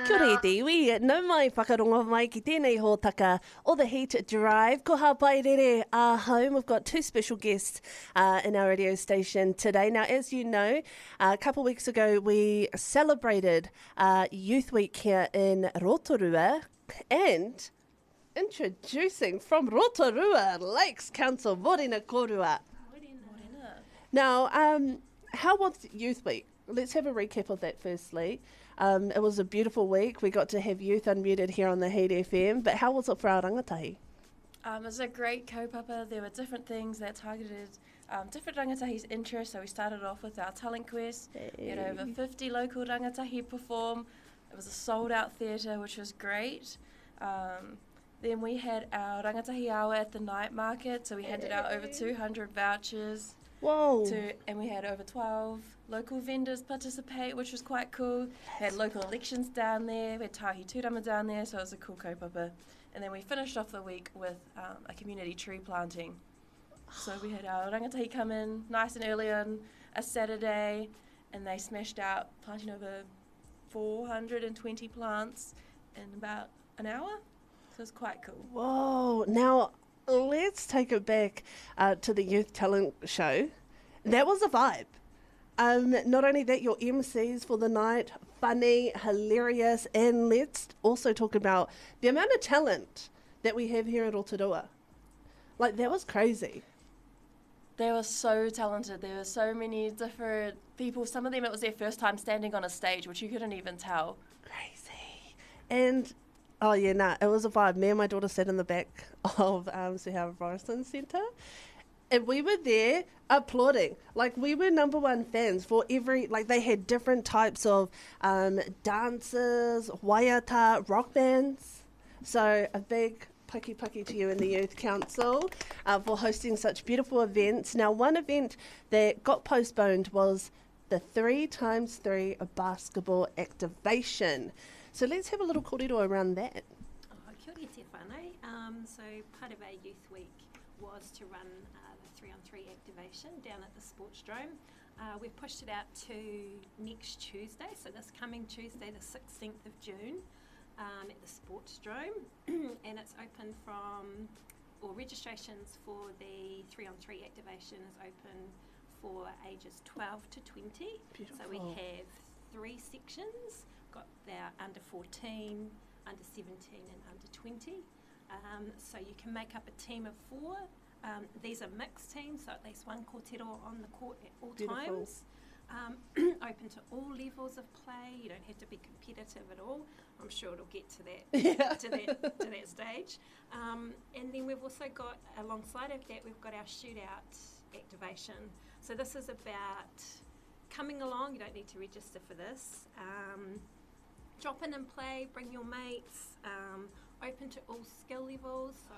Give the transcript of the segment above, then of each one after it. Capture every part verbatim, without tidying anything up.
Kia ora e te iwi, nau mai whakarongo mai ki tēnei hōtaka o The Heat Drive. Ko hapai rere our home. We've got two special guests uh, in our radio station today. Now, as you know, uh, a couple of weeks ago we celebrated uh, Youth Week here in Rotorua, and introducing from Rotorua Lakes Council, Morena Korua. Now, um, how was Youth Week? Let's have a recap of that firstly. Um, it was a beautiful week. We got to have Youth Unmuted here on the Heat F M, but how was it for our rangatahi? Um, it was a great kaupapa. There were different things that targeted um, different rangatahi's interests. So we started off with our talent quest. Hey. We had over fifty local rangatahi perform. It was a sold-out theatre, which was great. Um, then we had our rangatahi hour at the night market. So we handed out over two hundred vouchers. Whoa. To, and we had over twelve local vendors participate, which was quite cool. We had local elections down there. We had Tahi Tūrama down there, so it was a cool kaupapa. And then we finished off the week with um, a community tree planting. So we had our rangatahi come in nice and early on a Saturday, and they smashed out planting over four hundred twenty plants in about an hour. So it was quite cool. Whoa. Now, let's take it back uh, to the Youth Talent Show. That was a vibe. Um, not only that, your M Cs for the night, funny, hilarious, and let's also talk about the amount of talent that we have here at Rotorua. Like, that was crazy. They were so talented. There were so many different people. Some of them, it was their first time standing on a stage, which you couldn't even tell. Crazy. And, oh yeah, nah, it was a vibe. Me and my daughter sat in the back of um, Suharwa Morrison Centre, and we were there applauding. Like, we were number one fans for every, like, they had different types of um, dancers, waiata, rock bands. So a big paki paki to you in the Youth Council uh, for hosting such beautiful events. Now, one event that got postponed was the three times three basketball activation. So let's have a little kōrero around that. Oh, kia ora te whānau. Um, so part of our Youth Week was to run uh, the three on three activation down at the Sports Drome. Uh, we've pushed it out to next Tuesday, so this coming Tuesday, the sixteenth of June, um, at the Sports Drome. And it's open from, or registrations for the three on three activation is open for ages twelve to twenty. Beautiful. So we have three sections, got our under fourteen, under seventeen and under twenty. Um, so you can make up a team of four. Um, these are mixed teams, so at least one kōrero on the court at all Beautiful. times. Um, open to all levels of play. You don't have to be competitive at all. I'm sure it'll get to that Yeah. to that to that stage. Um, and then we've also got, alongside of that, we've got our shootout activation. So this is about coming along. You don't need to register for this. Um, drop in and play. Bring your mates. Um, open to all skill levels. So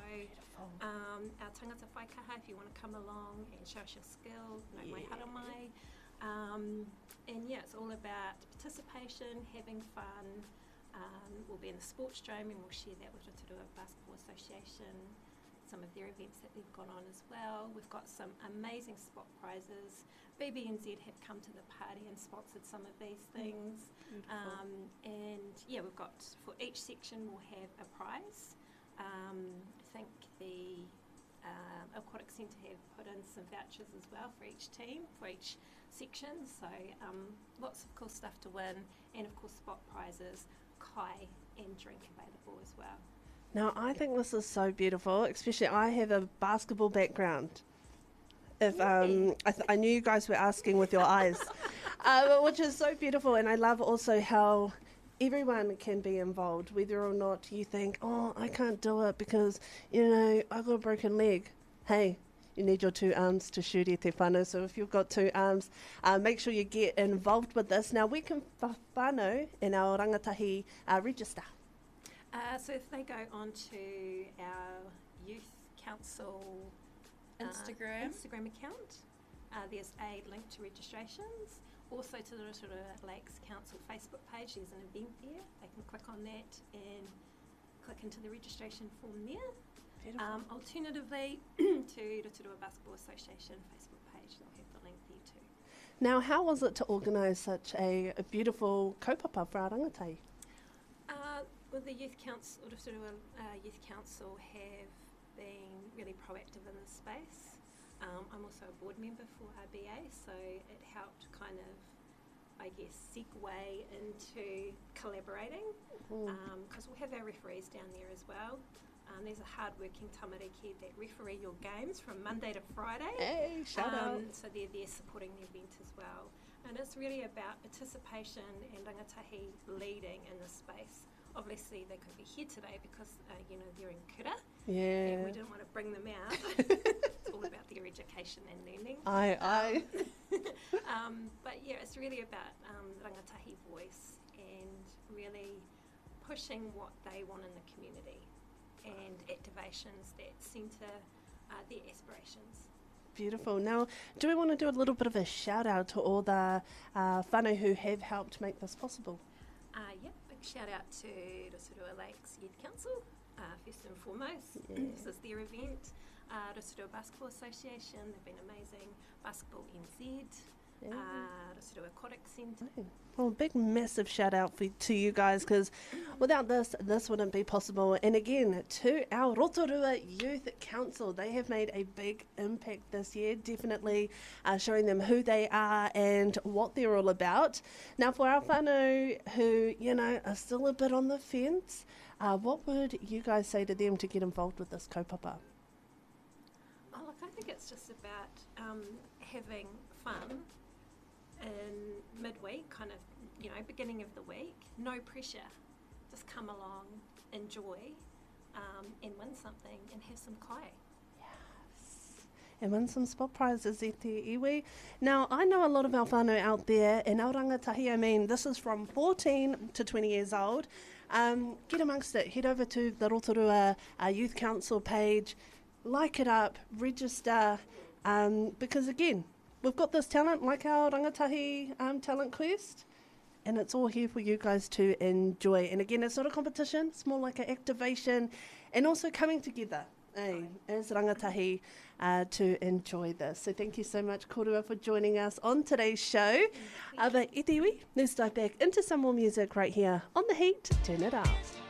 um, our tangata whaikaha, if you want to come along and show us your skill, no mai hara mai. Um, and yeah, it's all about participation, having fun. Um, we'll be in the Sports Drome and we'll share that with Rotorua Basketball Association, some of their events that they've gone on as well. We've got some amazing spot prizes. B B N Z have come to the party and sponsored some of these things. Um, and yeah, we've got, for each section we'll have a prize. Um, I think the uh, Aquatic Centre have put in some vouchers as well for each team, for each section. So um, lots of cool stuff to win, and of course spot prizes, kai and drink available as well. Now, I think this is so beautiful, especially I have a basketball background. If um, I, th- I knew you guys were asking with your eyes, uh, which is so beautiful. And I love also how everyone can be involved, whether or not you think, oh, I can't do it because, you know, I've got a broken leg. Hey, you need your two arms to shoot e te whānau. So if you've got two arms, uh, make sure you get involved with this. Now, we can whānau in our rangatahi uh, register. Uh, so if they go onto our Youth Council Instagram. uh, Instagram account, uh, there's a link to registrations. Also to the Rotorua Lakes Council Facebook page, there's an event there. They can click on that and click into the registration form there. Um, alternatively, to Rotorua Basketball Association Facebook page, they'll have the link there too. Now, how was it to organise such a, a beautiful kaupapa for our rangatahi? Well, the Youth Council, Rotorua uh, Youth Council have been really proactive in this space. Um, I'm also a board member for R B A, so it helped kind of, I guess, segue into collaborating, because um, we have our referees down there as well. Um, there's a hard-working tamariki that referee your games from Monday to Friday. Hey, shout um, out. So they're there supporting the event as well. And it's really about participation and rangatahi leading in this space. Obviously, they could be here today because, uh, you know, they're in Kura. Yeah. And we didn't want to bring them out. It's all about their education and learning. Aye, aye. um, but yeah, it's really about um, rangatahi voice and really pushing what they want in the community and activations that centre uh, their aspirations. Beautiful. Now, do we want to do a little bit of a shout out to all the uh, whānau who have helped make this possible? Uh, yep, big shout out to Rotorua Lakes Youth Council, uh, first and foremost. Yeah. This is their event. Uh, Rotorua Basketball Association, they've been amazing. Basketball N Z, Yeah. uh, Rotorua Aquatic Centre. Well, a big, massive shout out for, to you guys, because without this, this wouldn't be possible. And again, to our Rotorua Youth Council, they have made a big impact this year, definitely uh, showing them who they are and what they're all about. Now, for our whānau who, you know, are still a bit on the fence, uh, what would you guys say to them to get involved with this kaupapa? Oh, look, I think it's just about um, having fun in midweek, kind of, you know, beginning of the week. No pressure. Just come along, enjoy, um, and win something and have some kai. And win some spot prizes e te iwi. Now, I know a lot of our whānau out there, in our rangatahi, I mean, this is from fourteen to twenty years old. Um, get amongst it. Head over to the Rotorua uh, Youth Council page, like it up, register, um, because again, we've got this talent, like our rangatahi um, talent quest, and it's all here for you guys to enjoy. And again, it's not a competition, it's more like an activation, and also coming together. Hey, as rangatahi uh, to enjoy this. So thank you so much, Korua, for joining us on today's show. Uh, but e te iwi, let's dive back into some more music right here on The Heat. Turn it up.